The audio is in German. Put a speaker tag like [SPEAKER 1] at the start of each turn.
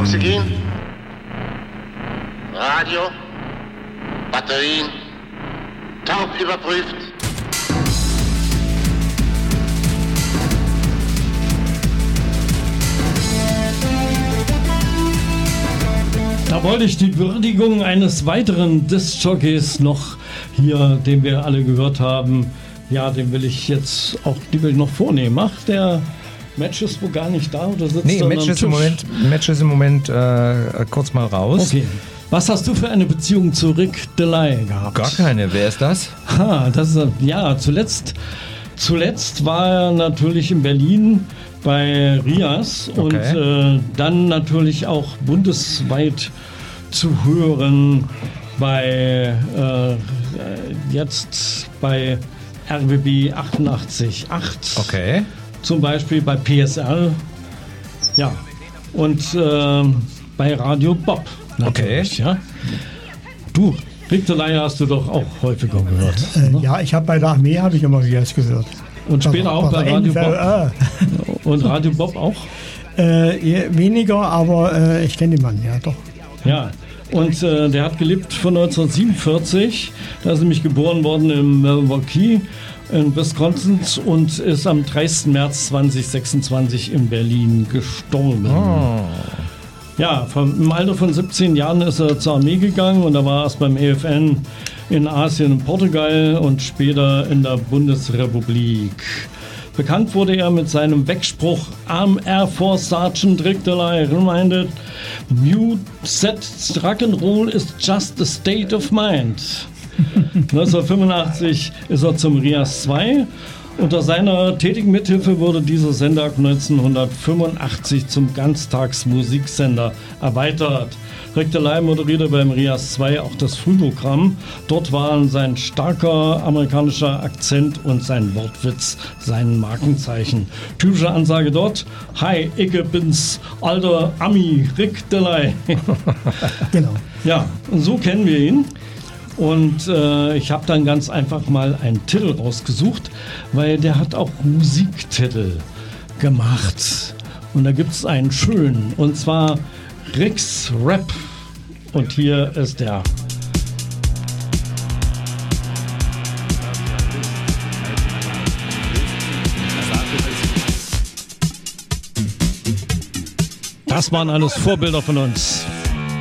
[SPEAKER 1] Oxygen, Radio, Batterien, taub überprüft.
[SPEAKER 2] Da wollte ich die Würdigung eines weiteren Disc-Jockeys noch hier, den wir alle gehört haben, ja, den will ich jetzt auch, die will ich noch vornehmen. Ach, der Match ist wohl gar nicht da oder sitzt da
[SPEAKER 3] Match ist im Moment kurz mal raus.
[SPEAKER 2] Okay. Was hast du für eine Beziehung zu Rick Delay gehabt?
[SPEAKER 3] Gar keine. Wer ist das?
[SPEAKER 2] Das ist, ja, zuletzt war er natürlich in Berlin bei Rias und dann natürlich auch bundesweit zu hören bei jetzt bei RBB 88.8.
[SPEAKER 3] Okay.
[SPEAKER 2] Zum Beispiel bei PSL. Ja. Und bei Radio Bob. Natürlich, ja. Du, Rick Delay hast du doch auch häufiger gehört.
[SPEAKER 4] Ne? Ja, ich habe bei der Armee immer Rias gehört.
[SPEAKER 2] Und später auch bei Radio Bob. Und Radio Bob auch?
[SPEAKER 4] Weniger, aber ich kenne den Mann, ja doch.
[SPEAKER 2] Ja, und der hat gelebt von 1947. Da ist nämlich geboren worden in Milwaukee in Wisconsin und ist am 30. März 2026 in Berlin gestorben.
[SPEAKER 3] Oh.
[SPEAKER 2] Ja, im Alter von 17 Jahren ist er zur Armee gegangen und da war erst beim EFN in Asien und Portugal und später in der Bundesrepublik. Bekannt wurde er mit seinem Wegspruch "I'm Air Force Sergeant Rick Delay, reminded you said Rock'n'Roll is just a state of mind." 1985 ist er zum Rias 2. Unter seiner tätigen Mithilfe wurde dieser Sender 1985 zum Ganztagsmusiksender erweitert. Rick Delay moderierte beim Rias 2 auch das Frühprogramm. Dort waren sein starker amerikanischer Akzent und sein Wortwitz sein Markenzeichen. Typische Ansage dort: "Hi, ich bin's, alter Ami, Rick Delay."
[SPEAKER 4] Genau.
[SPEAKER 2] Ja, und so kennen wir ihn. Und ich habe dann ganz einfach mal einen Titel rausgesucht, weil der hat auch Musiktitel gemacht. Und da gibt es einen schönen, und zwar Ricks Rap. Und hier ist der. Das waren alles Vorbilder von uns.